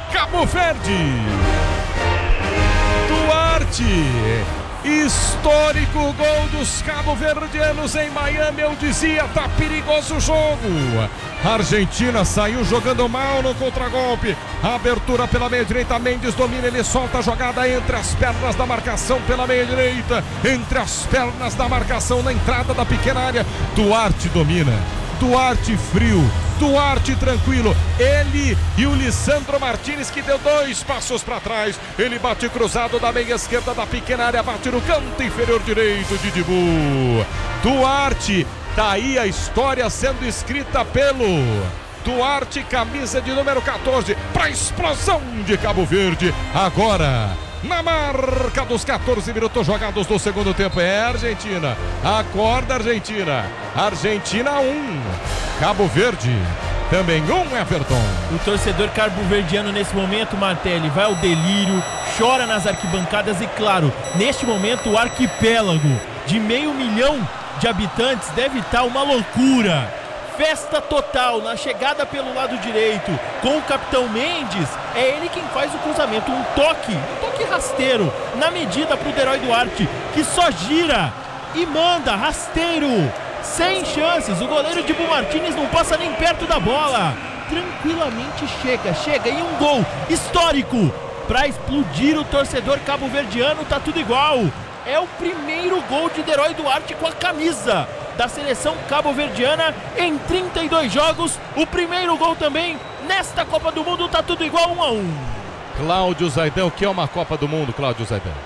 Cabo Verde. Duarte, histórico gol dos cabo-verdianos em Miami. Eu dizia, tá perigoso o jogo. A Argentina saiu jogando mal no contragolpe. A abertura pela meia direita, Mendes domina, ele solta a jogada entre as pernas da marcação pela meia direita, entre as pernas da marcação na entrada da pequena área. Duarte domina, Duarte frio, Duarte tranquilo, ele e o Lisandro Martinez, que deu 2 passos para trás, ele bate cruzado da meia esquerda da pequena área, bate no canto inferior direito de Dibu. Duarte, tá aí a história sendo escrita pelo Duarte, camisa de número 14, para explosão de Cabo Verde. Agora, na marca dos 14 minutos jogados do segundo tempo, é Argentina. Acorda, Argentina. Argentina 1, Cabo Verde também 1, Everton. O torcedor cabo-verdiano nesse momento, Martelli, vai ao delírio, chora nas arquibancadas e, claro, neste momento o arquipélago de 500 mil de habitantes deve estar uma loucura. Festa total na chegada pelo lado direito com o capitão Mendes. É ele quem faz o cruzamento, um toque rasteiro na medida para o Deroy Duarte, que só gira e manda rasteiro, sem chances. O goleiro Dibu Martinez não passa nem perto da bola, tranquilamente chega e um gol histórico para explodir o torcedor cabo-verdiano. Tá tudo igual, é o primeiro gol de Deroy Duarte com a camisa da seleção cabo-verdiana em 32 jogos, o primeiro gol também nesta Copa do Mundo. Tá tudo igual, 1-1. Cláudio Zaidan, o que é uma Copa do Mundo, Cláudio Zaidan?